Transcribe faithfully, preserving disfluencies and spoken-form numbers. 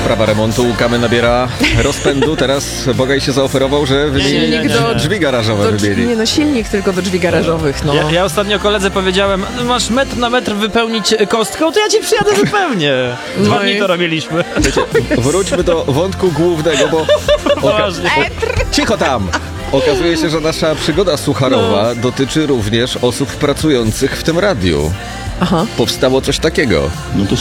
Sprawa remontu Kamy nabiera rozpędu. Teraz Bogaj się zaoferował, że wymieni Silnik do- drzwi garażowe. Do, wymieni. nie no, silnik tylko do drzwi garażowych, no. Ja, ja ostatnio koledze powiedziałem, masz metr na metr wypełnić kostką, to ja ci przyjadę zupełnie. Dwa No dni i- to robiliśmy. Wróćmy do wątku głównego, bo... Oka- Poważnie. Cicho tam! Okazuje się, że nasza przygoda sucharowa No. dotyczy również osób pracujących w tym radiu. Aha. Powstało coś takiego. No to